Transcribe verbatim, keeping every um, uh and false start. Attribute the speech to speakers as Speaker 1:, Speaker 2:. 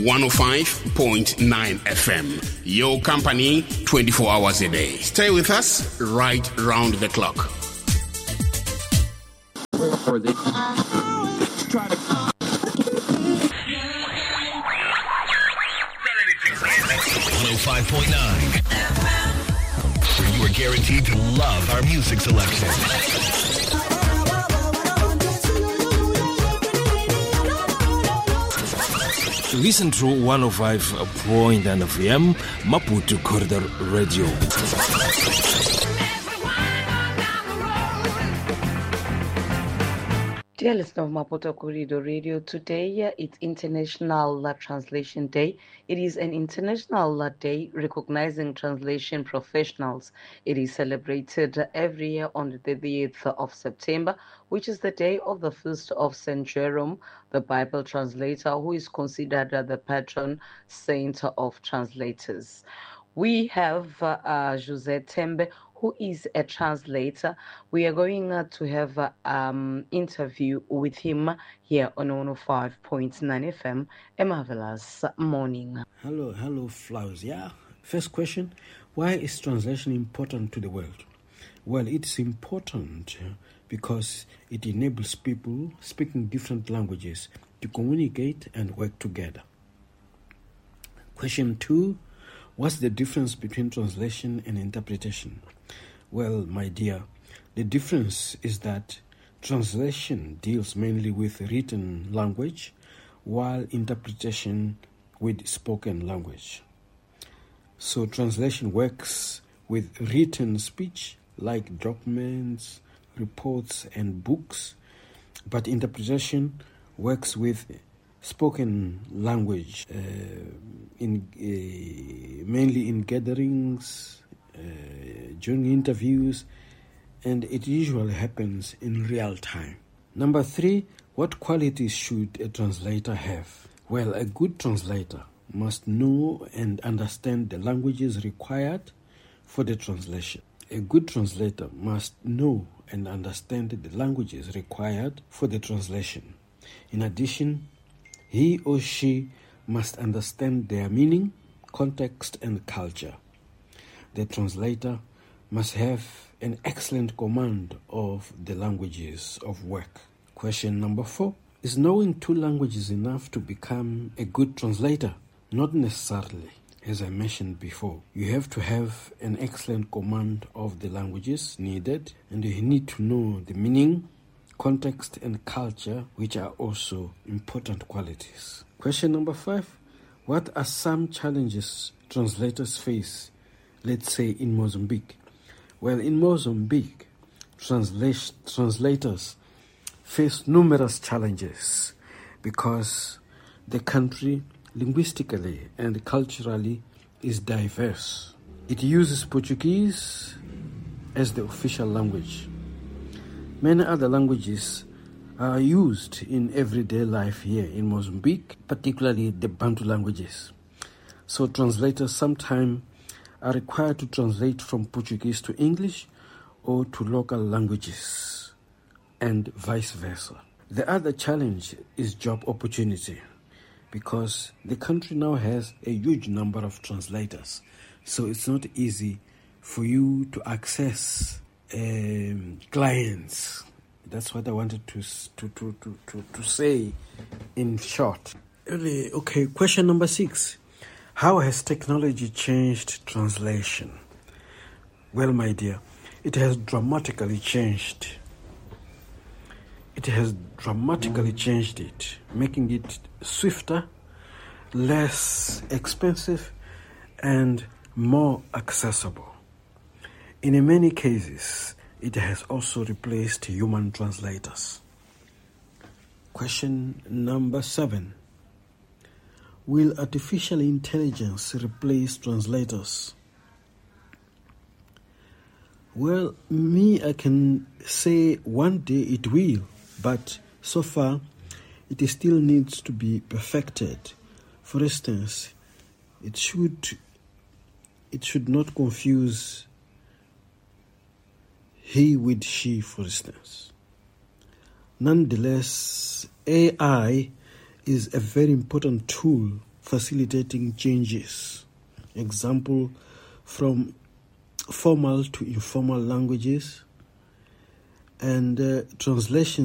Speaker 1: one oh five point nine F M. Your company twenty-four hours a day. Stay with us right round the clock.
Speaker 2: one oh five point nine, where you are guaranteed to love our music selection.
Speaker 3: Listen to one oh five point nine F M, Maputo Corridor Radio.
Speaker 4: Dear listener of Maputo Corridor Radio, today uh, it's International uh, Translation Day. It is an international uh, day recognizing translation professionals. It is celebrated uh, every year on the thirtieth of September, which is the day of the feast of Saint Jerome, the Bible translator, who is considered uh, the patron saint of translators. We have uh, uh, José Tembe, who is a translator. We are going uh, to have an uh, um, interview with him here on one oh five point nine F M. A marvelous morning.
Speaker 5: Hello, hello, Flowers. Yeah. First question, why is translation important to the world? Well, it's important because it enables people speaking different languages to communicate and work together. Question two, what's the difference between translation and interpretation? Well, my dear, the difference is that translation deals mainly with written language, while interpretation with spoken language. So translation works with written speech like documents, reports, and books, but interpretation works with spoken language, uh, in uh, mainly in gatherings, Uh, during interviews, and it usually happens in real time. Number three, what qualities should a translator have? Well, a good translator must know and understand the languages required for the translation. A good translator must know and understand the languages required for the translation. In addition, he or she must understand their meaning, context, and culture. The translator must have an excellent command of the languages of work. Question number four. Is knowing two languages enough to become a good translator? Not necessarily. As I mentioned before, you have to have an excellent command of the languages needed, and you need to know the meaning, context, and culture, which are also important qualities. Question number five. What are some challenges translators face, let's say, in Mozambique? Well, in Mozambique, transla- translators face numerous challenges because the country linguistically and culturally is diverse. It uses Portuguese as the official language. Many other languages are used in everyday life here in Mozambique, particularly the Bantu languages. So translators sometimes are required to translate from Portuguese to English or to local languages, and vice versa. The other challenge is job opportunity, because the country now has a huge number of translators. So it's not easy for you to access um, clients. That's what I wanted to, to, to, to, to, to say in short. Okay, question number six. How has technology changed translation? Well, my dear, it has dramatically changed. It has dramatically changed it, making it swifter, less expensive, and more accessible. In many cases, it has also replaced human translators. Question number seven. Will artificial intelligence replace translators? Well, me, I can say one day it will, but so far it still needs to be perfected. For instance, it should it should not confuse he with she, for instance. Nonetheless, A I is a very important tool facilitating changes. Example, from formal to informal languages, and uh, translation